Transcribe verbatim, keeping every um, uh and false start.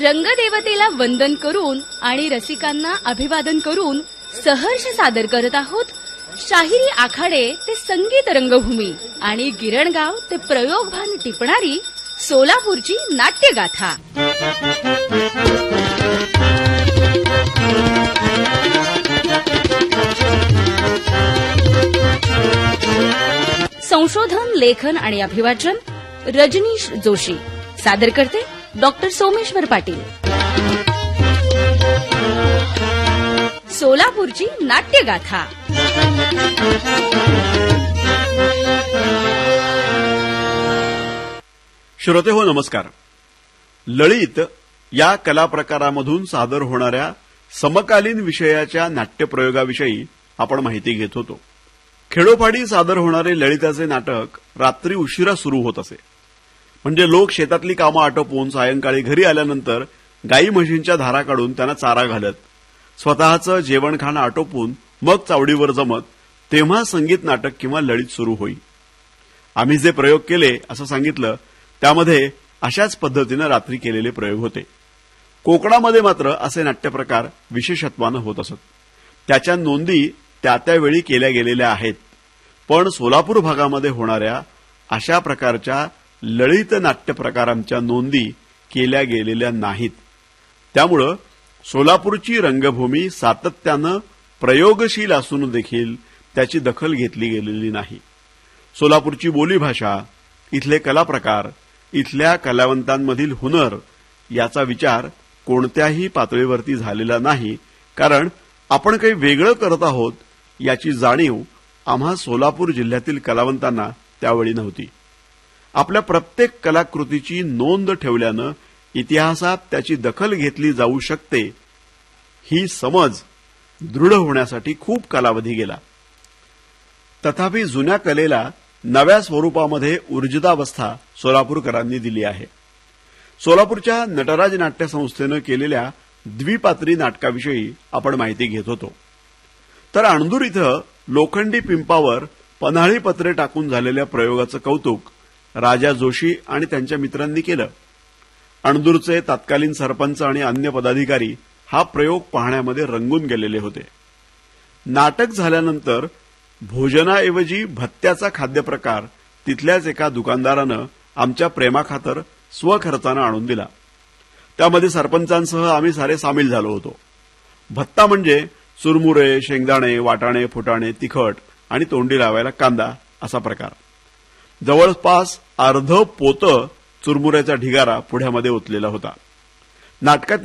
रंगदेवतेला वंदन करून आणि रसिकांना अभिवादन करून सहर्ष सादर करत आहोत शाहिरी आखाडे ते संगीत रंगभूमी आणि गिरणगाव ते प्रयोगभान टिपणारी सोलापूरची नाट्यगाथा। संशोधन, लेखन आणि अभिवाचन रजनीश जोशी। सादर करते डॉक्टर सोमेश्वर पाटील। सोलापूरची नाट्यगाथा। श्रोतेहो नमस्कार। ललित या कला प्रकारामधून सादर होणाऱ्या समकालीन विषयाच्या नाट्यप्रयोगाविषयी आपण माहिती घेत होतो। खेडोपाडी सादर होणारे ललिताचे नाटक रात्री उशिरा सुरू होत असे, म्हणजे लोक शेतातली कामं आटोपून सायंकाळी घरी आल्यानंतर गाई म्हशींच्या धारा काढून त्यांना चारा घालत स्वतःचं जेवणखाणं आटोपून मग चावडीवर जमत तेव्हा संगीत नाटक किंवा ललित सुरू होई। आम्ही जे प्रयोग केले असं सांगितलं त्यामध्ये अशाच पद्धतीने रात्री केलेले प्रयोग होते। कोकणामध्ये मात्र असे नाट्यप्रकार विशेषत्वानं होत असत, त्याच्या नोंदी त्या त्यावेळी केल्या गेलेल्या आहेत। पण सोलापूर भागामध्ये होणाऱ्या अशा प्रकारच्या ललित नाट्य प्रकारांच्या नोंदी केल्या गेलेल्या नाहीत। त्यामुळे सोलापूरची रंगभूमी सातत्यानं प्रयोगशील असून देखील त्याची दखल घेतली गेलेली नाही। सोलापूरची बोलीभाषा, इथले कलाप्रकार, इथल्या कलावंतांमधील हुनर याचा विचार कोणत्याही पातळीवरती झालेला नाही, कारण आपण काही वेगळं करत आहोत याची जाणीव आम्हा सोलापूर जिल्ह्यातील कलावंतांना त्यावेळी नव्हती। आपल्या प्रत्येक कलाकृतीची नोंद ठेवल्यानं इतिहासात त्याची दखल घेतली जाऊ शकते ही समज दृढ होण्यासाठी खूप कालावधी गेला। तथापि जुन्या कलेला नव्या स्वरूपामध्ये ऊर्जितावस्था सोलापूरकरांनी दिली आहे। सोलापूरच्या नटराज नाट्य संस्थेनं केलेल्या द्विपात्री नाटकाविषयी आपण माहिती घेत होतो। तर अणदूर इथं लोखंडी पिंपावर पन्हाळी पत्रे टाकून झालेल्या प्रयोगाचं कौतुक राजा जोशी आणि त्यांच्या मित्रांनी केलं। अणदूरचे तत्कालीन सरपंच आणि अन्य पदाधिकारी हा प्रयोग पाहण्यामध्ये रंगून गेलेले होते। नाटक झाल्यानंतर भोजनाऐवजी भत्त्याचा खाद्यप्रकार तिथल्याच एका दुकानदारानं आमच्या प्रेमाखातर स्वखर्चानं आणून दिला। त्यामध्ये सरपंचांसह आम्ही सारे सामील झालो होतो। भत्ता म्हणजे चुरमुरे, शेंगदाणे, वाटाणे, फुटाणे, तिखट आणि तोंडी लावायला कांदा असा प्रकार। जवळपास अर्ध पोतं चुरमुऱ्याचा ढिगारा पुढ्यामध्ये ओतलेला होता। नाटकात